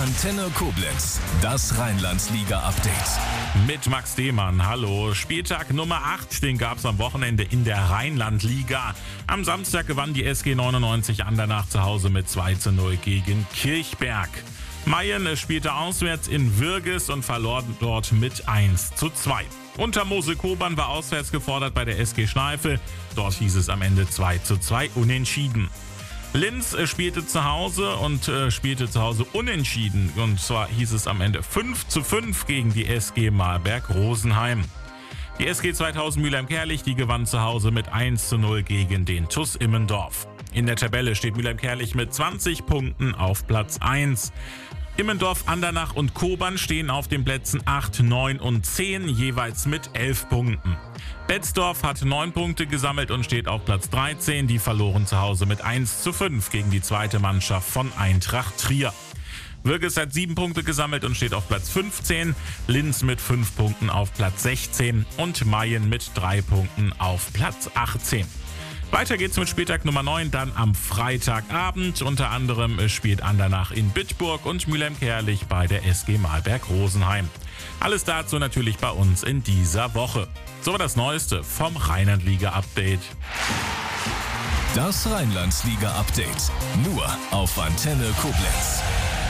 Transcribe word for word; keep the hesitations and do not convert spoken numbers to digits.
Antenne Koblenz, das Rheinland-Liga-Update. Mit Max Demann, hallo. Spieltag Nummer acht, den gab es am Wochenende in der Rheinland-Liga. Am Samstag gewann die S G neunundneunzig Andernach zu Hause mit zwei zu null gegen Kirchberg. Mayen spielte auswärts in Würges und verlor dort mit eins zu zwei. Untermosel-Kobern war auswärts gefordert bei der S G Schneife. Dort hieß es am Ende zwei zu zwei unentschieden. Linz spielte zu Hause und äh, spielte zu Hause unentschieden. Und zwar hieß es am Ende fünf zu fünf gegen die S G Marberg-Rosenheim. Die S G zweitausend Mülheim-Kärlich, die gewann zu Hause mit eins zu null gegen den T U S Immendorf. In der Tabelle steht Mülheim-Kärlich mit zwanzig Punkten auf Platz eins. Immendorf, Andernach und Kobern stehen auf den Plätzen acht, neun und zehn, jeweils mit elf Punkten. Betzdorf hat neun Punkte gesammelt und steht auf Platz dreizehn. Die verloren zu Hause mit eins zu fünf gegen die zweite Mannschaft von Eintracht Trier. Würges hat sieben Punkte gesammelt und steht auf Platz fünfzehn. Linz mit fünf Punkten auf Platz sechzehn und Mayen mit drei Punkten auf Platz achtzehn. Weiter geht's mit Spieltag Nummer neun, dann am Freitagabend. Unter anderem spielt Andernach in Bitburg und Mülheim-Kärlich bei der S G Marberg-Rosenheim. Alles dazu natürlich bei uns in dieser Woche. So war das Neueste vom Rheinland-Liga-Update. Das Rheinland-Liga-Update, nur auf Antenne Koblenz.